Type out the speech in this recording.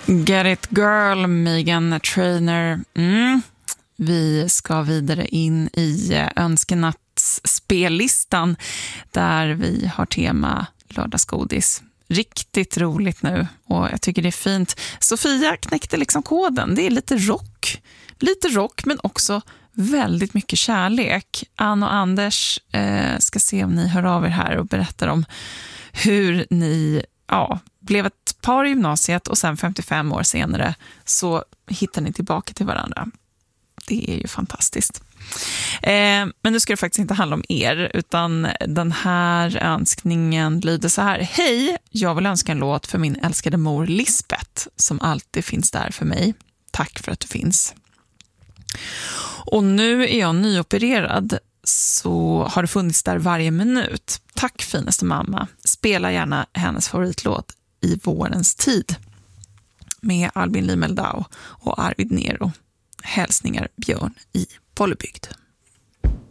Get It Girl, Meghan Trainor. Vi ska vidare in i önskenattsspellistan där vi har tema lördagsgodis. Riktigt roligt nu och jag tycker det är fint. Sofia knäckte liksom koden. Det är lite rock men också väldigt mycket kärlek. Ann och Anders ska se om ni hör av er här och berättar om hur ni blev ett par i gymnasiet och sen 55 år senare så hittar ni tillbaka till varandra. Det är ju fantastiskt. Men nu ska det faktiskt inte handla om er utan den här önskningen lyder så här. Hej, jag vill önska en låt för min älskade mor Lisbeth som alltid finns där för mig. Tack för att du finns. Och nu är jag nyopererad så har det funnits där varje minut. Tack finaste mamma. Spela gärna hennes favoritlåt I vårens tid med Albin Limeldau och Arvid Nero. Hälsningar Björn i Bollebygd.